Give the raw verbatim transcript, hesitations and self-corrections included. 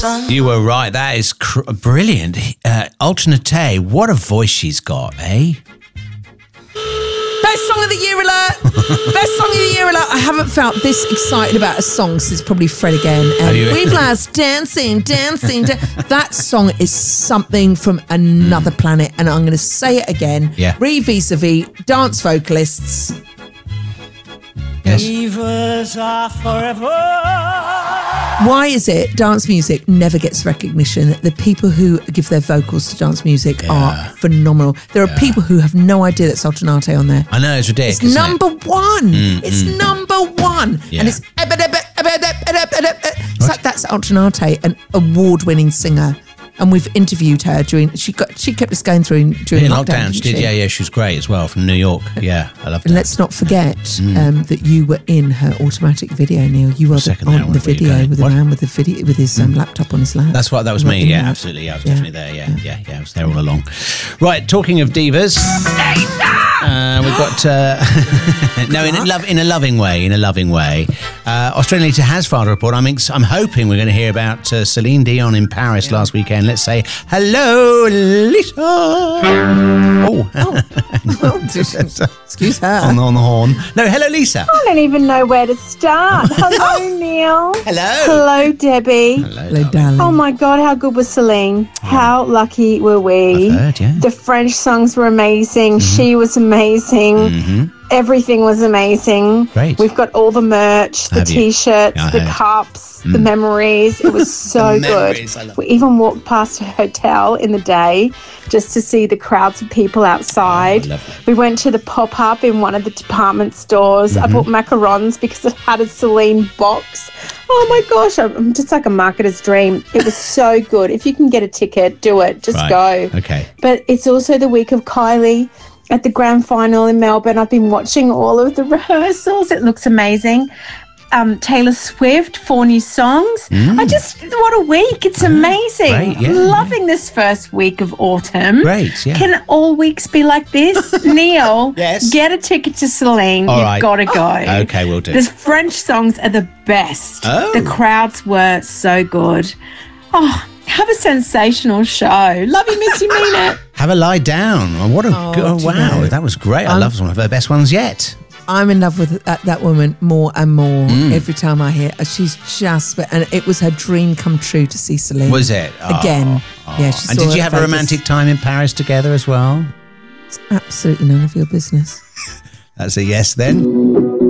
sun. You were right. That is cr- brilliant. Uh, Alternate, what a voice she's got, eh? Best song of the year alert! Best song of the year alert! I haven't felt this excited about a song since probably Fred again. And We've Last dancing, dancing, da- that song is something from another mm. planet, and I'm going to say it again. Yeah. Re vis-a-vis dance vocalists. Yes. Divas are forever. Why is it dance music never gets recognition? The people who give their vocals to dance music yeah. are phenomenal. There are yeah. people who have no idea that Alternate on there. I know, it's ridiculous. It's number it? one. Mm, it's mm. number one. Yeah. And it's... It's like that's Alternate, an award-winning singer. And we've interviewed her during. She got. She kept us going through during yeah, lockdown. lockdown she did. She? Yeah, yeah. She was great as well from New York. Yeah, I loved And her. let's not forget mm. um, that you were in her Automatic video, Neil. You were the, on the video with the man with the video with his um, mm. laptop on his lap. That's what. That was me. Yeah, absolutely. Yeah, I was yeah. definitely there. Yeah, yeah, yeah, yeah. I was there all along. Right. Talking of divas, uh, we've got uh, no in a love in a loving way. In a loving way, uh, Australian Lisa has filed a report. I'm ex- I'm hoping we're going to hear about uh, Celine Dion in Paris yeah. last weekend. Let's say hello, Lisa. Oh, oh. Excuse her. On, on the horn. No, hello, Lisa. I don't even know where to start. Hello, Neil. Hello. Hello, Debbie. Hello, hello darling. Oh my God, how good was Celine? Oh. How lucky were we? I've heard, yeah. The French songs were amazing. Mm-hmm. She was amazing. Mm-hmm. Everything was amazing. Great. We've got all the merch, the Have you? T-shirts, Yeah, the heard. cups, Mm. the memories. It was so memories, I good. love We even walked past her hotel in the day just to see the crowds of people outside. Oh, lovely. We went to the pop-up in one of the department stores. Mm-hmm. I bought macarons because it had a Celine box. Oh my gosh, I'm just like a marketer's dream. It was so good. If you can get a ticket, do it. Just Right. go. Okay. But it's also the week of Kylie at the grand final in Melbourne. I've been watching all of the rehearsals. It looks amazing. Um, Taylor Swift, four new songs. Mm. I just, what a week. It's amazing. Great, yeah, Loving this first week of autumn. Great, yeah. Can all weeks be like this? Neil, Yes. get a ticket to Celine. All You've right. got to go. Okay, we'll do. The French songs are the best. Oh. The crowds were so good. Oh, have a sensational show. Love you, miss you, mean it. Have a lie down. Oh, what a Oh, go- do you wow, know? that was great. I I'm- love one of her best ones yet. I'm in love with that, that woman more and more Mm. every time I hear her. She's just, and it was her dream come true to see Celine. Was it? Oh, Again. oh. Yeah, she And saw did you her have a Vegas. romantic time in Paris together as well? It's absolutely none of your business. That's a yes then.